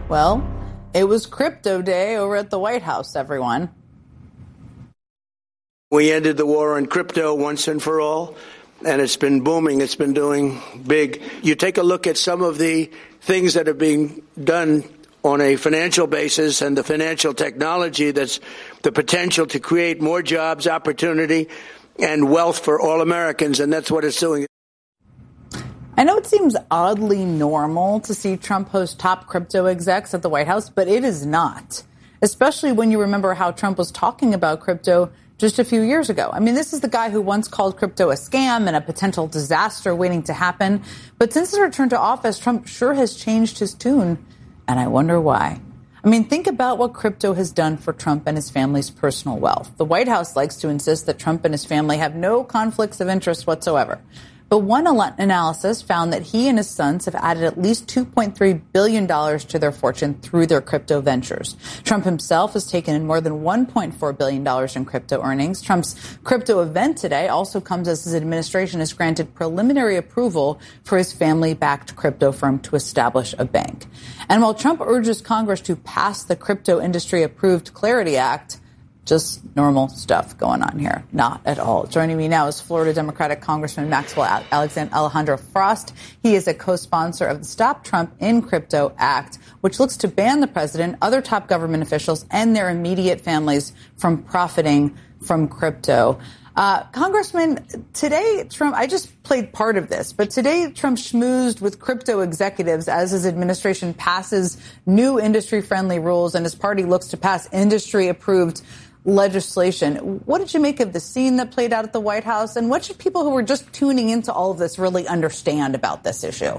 Well, it was crypto day over at the White House, everyone. We ended the war on crypto once and for all, and it's been booming. It's been doing big. You take a look at some of the things that are being done on a financial basis and the financial technology that's the potential to create more jobs, opportunity, and wealth for all Americans, and that's what it's doing. I know it seems oddly normal to see Trump host top crypto execs at the White House, but it is not, especially when you remember how Trump was talking about crypto just a few years ago. I mean, this is the guy who once called crypto a scam and a potential disaster waiting to happen. But since his return to office, Trump sure has changed his tune, and I wonder why. I mean, think about what crypto has done for Trump and his family's personal wealth. The White House likes to insist that Trump and his family have no conflicts of interest whatsoever. But one analysis found that he and his sons have added at least $2.3 billion to their fortune through their crypto ventures. Trump himself has taken in more than $1.4 billion in crypto earnings. Trump's crypto event today also comes as his administration has granted preliminary approval for his family-backed crypto firm to establish a bank. And while Trump urges Congress to pass the crypto industry-approved Clarity Act, just normal stuff going on here. Not at all. Joining me now is Florida Democratic Congressman Maxwell Alejandro Frost. He is a co-sponsor of the Stop Trump in Crypto Act, which looks to ban the president, other top government officials, and their immediate families from profiting from crypto. Congressman, today Trump, I just played part of this, but today Trump schmoozed with crypto executives as his administration passes new industry-friendly rules and his party looks to pass industry-approved legislation. What did you make of the scene that played out at the White House? And what should people who are just tuning into all of this really understand about this issue?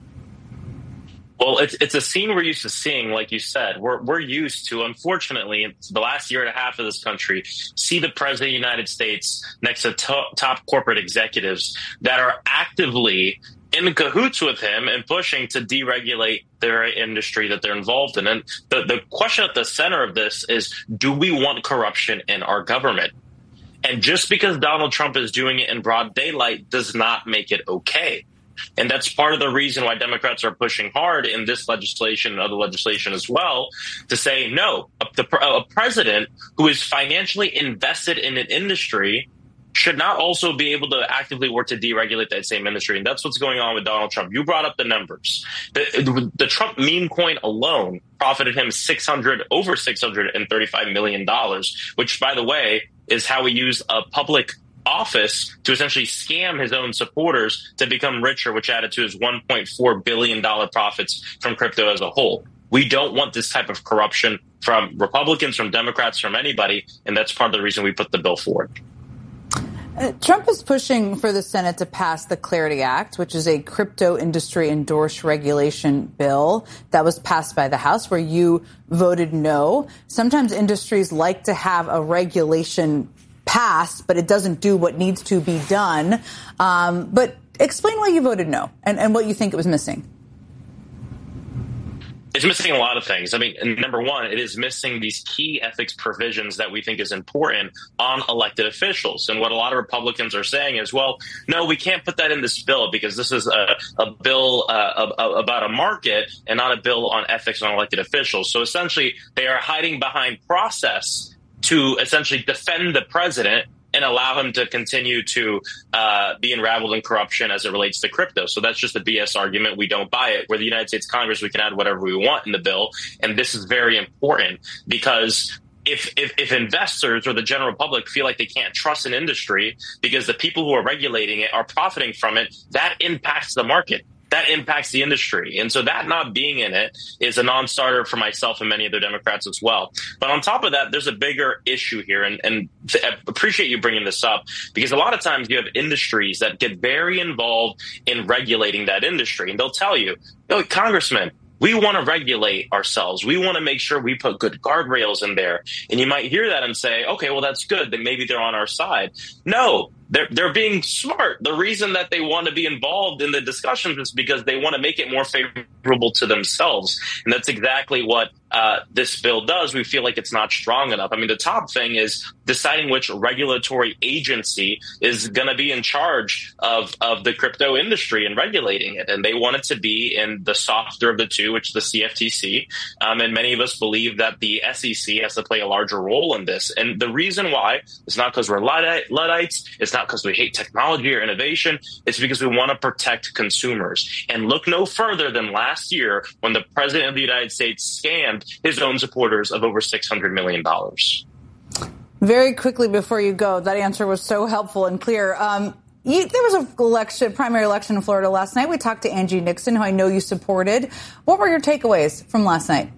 Well, it's a scene we're used to seeing, like you said. We're used to, unfortunately, the last year and a half of this country, see the president of the United States next to top corporate executives that are actively in cahoots with him and pushing to deregulate their industry that they're involved in. And the question at the center of this is, do we want corruption in our government? And just because Donald Trump is doing it in broad daylight does not make it okay. And that's part of the reason why Democrats are pushing hard in this legislation and other legislation as well to say, no, a president who is financially invested in an industry should not also be able to actively work to deregulate that same industry. And that's what's going on with Donald Trump. You brought up the numbers. The Trump meme coin alone profited him over $635 million, which, by the way, is how he used a public office to essentially scam his own supporters to become richer, which added to his $1.4 billion profits from crypto as a whole. We don't want this type of corruption from Republicans, from Democrats, from anybody, and that's part of the reason we put the bill forward. Trump is pushing for the Senate to pass the Clarity Act, which is a crypto industry endorsed regulation bill that was passed by the House, where you voted no. Sometimes industries like to have a regulation passed, but it doesn't do what needs to be done. But explain why you voted no and what you think it was missing. It's missing a lot of things. I mean, number one, it is missing these key ethics provisions that we think is important on elected officials. And what a lot of Republicans are saying is, well, no, we can't put that in this bill because this is a bill about a market and not a bill on ethics on elected officials. So essentially, they are hiding behind process to essentially defend the president and allow him to continue to be unraveled in corruption as it relates to crypto. So that's just a BS argument. We don't buy it. We're the United States Congress. We can add whatever we want in the bill. And this is very important because if investors or the general public feel like they can't trust an industry because the people who are regulating it are profiting from it, that impacts the market. That impacts the industry. And so that not being in it is a non-starter for myself and many other Democrats as well. But on top of that, there's a bigger issue here. And I appreciate you bringing this up because a lot of times you have industries that get very involved in regulating that industry. And they'll tell you, Congressman, we want to regulate ourselves. We want to make sure we put good guardrails in there. And you might hear that and say, okay, well, that's good. Then maybe they're on our side. No, they're being smart. The reason that they want to be involved in the discussions is because they want to make it more favorable to themselves. And that's exactly what this bill does. We feel like it's not strong enough. I mean, the top thing is deciding which regulatory agency is going to be in charge of the crypto industry and regulating it. And they want it to be in the softer of the two, which is the CFTC. And many of us believe that the SEC has to play a larger role in this. And the reason why is not because we're Luddites. It's not because we hate technology or innovation. It's because we want to protect consumers. And look no further than last year when the president of the United States scammed his own supporters of over $600 million. Very quickly before you go, that answer was so helpful and clear. There was a primary election in Florida last night. We talked to Angie Nixon, who I know you supported. What were your takeaways from last night?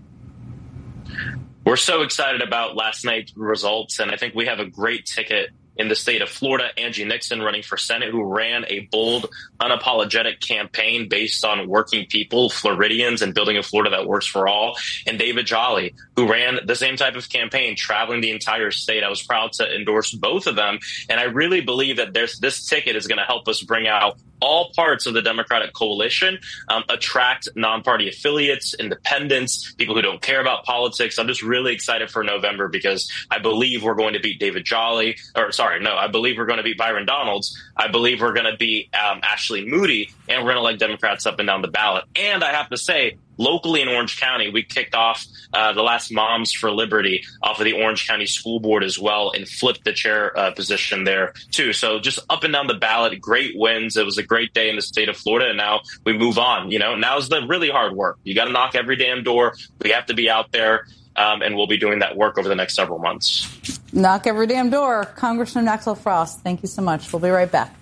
We're so excited about last night's results, and I think we have a great ticket in the state of Florida. Angie Nixon running for Senate, who ran a bold, unapologetic campaign based on working people, Floridians, and building a Florida that works for all. And David Jolly, who ran the same type of campaign, traveling the entire state. I was proud to endorse both of them. And I really believe that this ticket is going to help us bring out all parts of the Democratic coalition, attract non-party affiliates, independents, people who don't care about politics. I'm just really excited for November because I believe we're going to beat David Jolly. I believe we're going to beat Byron Donalds. I believe we're going to beat Ashley Moody, and we're going to elect Democrats up and down the ballot. And I have to say, locally in Orange County, we kicked off the last Moms for Liberty off of the Orange County School Board as well and flipped the chair position there, too. So just up and down the ballot, great wins. It was a great day in the state of Florida, and now we move on. Now's the really hard work. You got to knock every damn door. We have to be out there, and we'll be doing that work over the next several months. Knock every damn door. Congressman Axel Frost, thank you so much. We'll be right back.